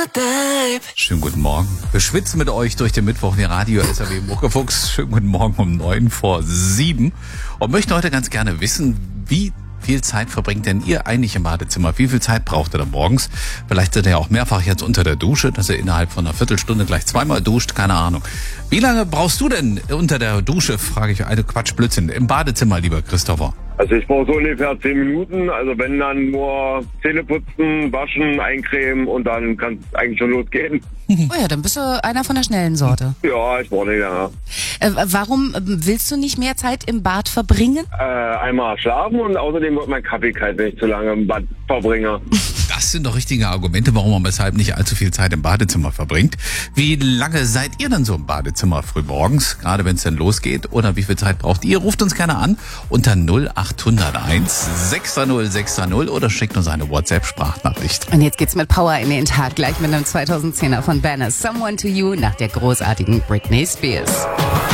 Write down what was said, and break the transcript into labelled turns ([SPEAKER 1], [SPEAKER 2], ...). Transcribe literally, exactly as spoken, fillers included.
[SPEAKER 1] Schönen guten Morgen. Wir schwitzen mit euch durch den Mittwoch, die Radio S R W Muckefuchs. Schönen guten Morgen um neun vor sieben. Und möchte heute ganz gerne wissen, wie viel Zeit verbringt denn ihr eigentlich im Badezimmer? Wie viel Zeit braucht ihr da morgens? Vielleicht seid ihr ja auch mehrfach jetzt unter der Dusche, dass ihr innerhalb von einer Viertelstunde gleich zweimal duscht, keine Ahnung. Wie lange brauchst du denn unter der Dusche, frage ich, eine Quatsch, Blödsinn, im Badezimmer, lieber Christopher?
[SPEAKER 2] Also ich brauche so ungefähr zehn Minuten, also wenn dann nur Zähne putzen, waschen, eincremen und dann kann es eigentlich schon losgehen.
[SPEAKER 3] Oh ja, dann bist du einer von der schnellen Sorte.
[SPEAKER 2] Ja, ich brauche nicht länger.
[SPEAKER 3] Äh, warum willst du nicht mehr Zeit im Bad verbringen?
[SPEAKER 2] Äh, einmal schlafen und außerdem wird mein Kaffee kalt, wenn ich zu lange im Bad verbringe.
[SPEAKER 1] Das sind doch richtige Argumente, warum man weshalb nicht allzu viel Zeit im Badezimmer verbringt. Wie lange seid ihr denn so im Badezimmer frühmorgens, gerade wenn es denn losgeht? Oder wie viel Zeit braucht ihr? Ruft uns gerne an unter null acht null eins sechs null sechs null oder schickt uns eine WhatsApp-Sprachnachricht.
[SPEAKER 3] Und jetzt geht's mit Power in den Tag, gleich mit einem zweitausendzehner von Banner, Someone to You, nach der großartigen Britney Spears.